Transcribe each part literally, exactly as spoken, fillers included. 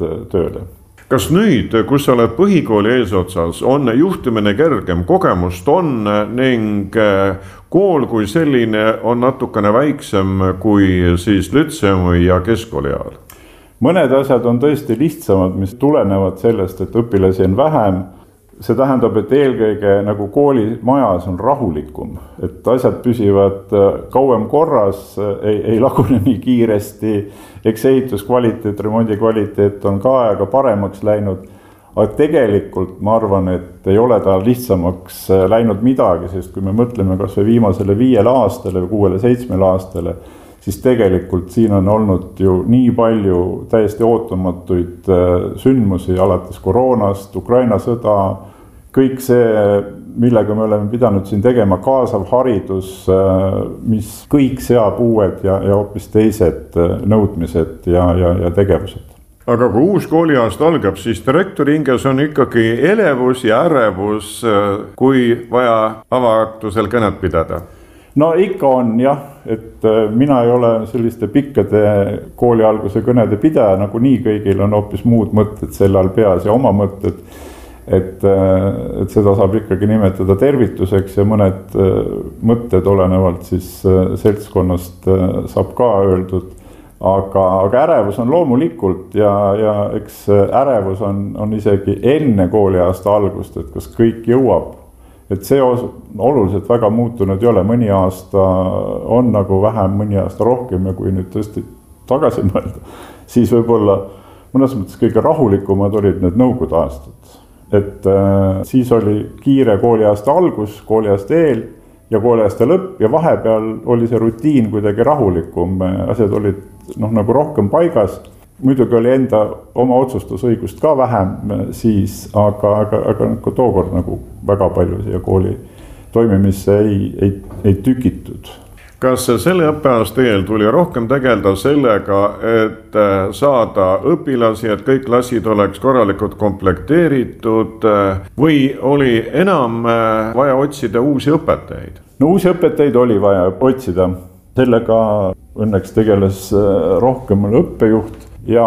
tööle. Kas nüüd, kus sa oled põhikooli eesotsas, on juhtimine kergem, kogemust on ning kool kui selline on natukene väiksem kui siis lütseumi ja keskkooli ajal? Mõned asjad on tõesti lihtsamad, mis tulenevad sellest, et õpilasi on vähem. See tähendab, et eelkõige nagu koolimajas on rahulikum, et asjad püsivad kauem korras, ei, ei lagune nii kiiresti, eks ehituskvaliteet, remondi kvaliteet on ka aega paremaks läinud, aga tegelikult ma arvan, et ei ole ta lihtsamaks läinud midagi, sest kui me mõtleme kas või viimasele viiele aastale või kuuele seitsmele aastale, siis tegelikult siin on olnud ju nii palju täiesti ootamatuid sündmusi alates koroonast, Ukraina sõda, kõik see, millega me oleme pidanud siin tegema kaasav haridus, mis kõik seab uued ja, ja hoopis teised nõudmised ja, ja, ja tegevused. Aga kui uus kooliaasta algab, siis direktori hinges on ikkagi elevus ja ärevus, kui vaja avaaktusel kõnet pidada. No ikka on jah, et mina ei ole selliste pikkade kooli alguse kõnede pidaja, nagu nii kõigil on hoopis muud mõtted selle all peas ja oma mõtted, et, et seda saab ikkagi nimetada tervituseks ja mõned mõtted olenevalt siis seltskonnast saab ka öeldud, aga, aga ärevus on loomulikult ja, ja eks ärevus on, on isegi enne kooliaasta algust, et kas kõik jõuab. Et see oluliselt väga muutunud ei ole, mõni aasta on nagu vähem, mõni aasta rohkem ja kui nüüd tõesti tagasi mõelda, siis võib-olla mõnes mõttes kõige rahulikumad olid need nõukogude aastad. Et äh, siis oli kiire kooliaasta algus, kooliaasta eel ja kooliaasta lõpp ja vahepeal oli see rutiin kuidagi rahulikum, asjad olid noh, nagu rohkem paigas. Muidugi oli enda oma otsustusõigust ka vähem siis, aga, aga, aga tookord nagu väga palju siia kooli toimimisse ei, ei, ei tükitud. Kas selle õppeaasta eel tuli rohkem tegeleda sellega, et saada õpilasi, et kõik klassid oleks korralikult komplekteeritud või oli enam vaja otsida uusi õpetajaid? No uusi õpetajaid oli vaja otsida. Sellega õnneks tegeles rohkem õppejuht. Ja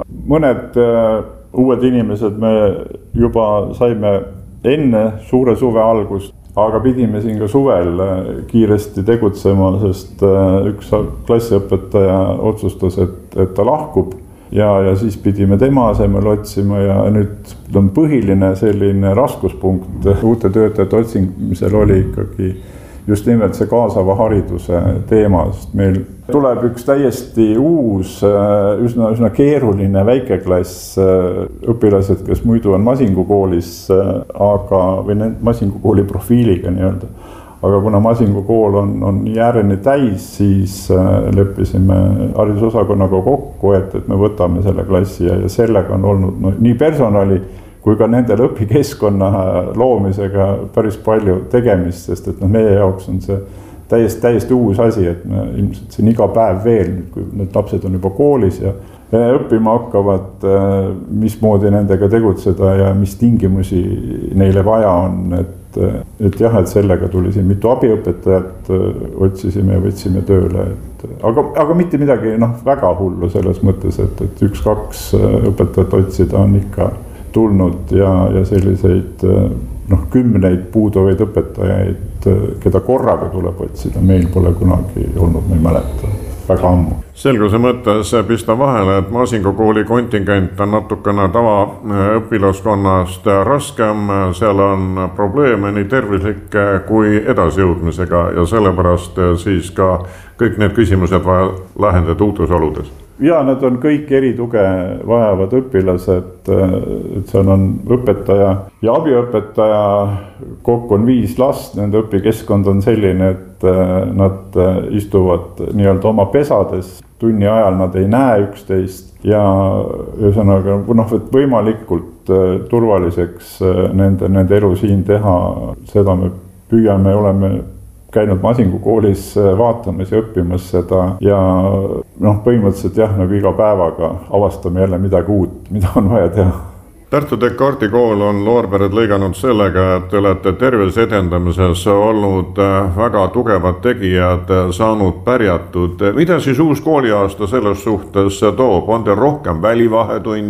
mõned uued inimesed me juba saime enne suure suve algust, aga pidime siin ka suvel kiiresti tegutsema, sest üks klassiõpetaja otsustas, et, et ta lahkub ja, ja siis pidime tema asemel otsima ja nüüd on põhiline selline raskuspunkt uute töötajate otsimisel oli ikkagi just nimelt see kaasava hariduse teema, sest meil tuleb üks täiesti uus, üsna, üsna keeruline väikeklass õpilased, kes muidu on Masingukoolis, aga, või Masingukooli profiiliga nii-öelda. Aga kuna Masingukool on, on jääreni täis, siis leppisime haridusosakonnaga kokku, et, et me võtame selle klassi ja, ja sellega on olnud no, nii personali, kui ka nendel õpikeskkonna loomisega päris palju tegemist, sest et no, meie jaoks on see täiesti, täiesti uus asi, et me ilmselt siin iga päev veel, kui need lapsed on juba koolis ja õppima hakkavad, mismoodi nendega tegutseda ja mis tingimusi neile vaja on, et, et jah, et sellega tuli siin mitu abiõpetajat, otsisime ja võtsime tööle, et, aga, aga mitte midagi noh, väga hullu selles mõttes, et, et üks-kaks õpetajat otsida on ikka tulnud ja, ja selliseid noh, kümneid puuduvaid õpetajaid, keda korraga tuleb otsida, meil pole kunagi olnud, ma ei mäleta, väga ammu. Selguse mõttes pista vahele, et Masingukooli kontingent on natukene tava õpilaskonnast raskem, seal on probleeme nii tervislike kui edasijõudmisega ja sellepärast siis ka kõik need küsimused vaja lahendada uutes oludes. Ja nad on kõik erituge vajavad õpilased, et seal on õpetaja ja abiõpetaja, kokku on viis last, nende õpikeskkond on selline, et nad istuvad nii-öelda oma pesades, tunni ajal nad ei näe üksteist ja ühesõnaga, noh, et võimalikult turvaliseks nende, nende elu siin teha, seda me püüame, oleme käinud Masingukoolis vaatamas ja õppimas seda ja noh, põhimõtteliselt jah, nagu iga päevaga avastame jälle midagi uut, mida on vaja teha. Tartu Descartesi kool on loorbered lõiganud sellega, et te olete tervise edendamises olnud väga tugevad tegijad, saanud pärjatud. Mida siis uus kooliaasta selles suhtes toob? On teil rohkem välivahetunni?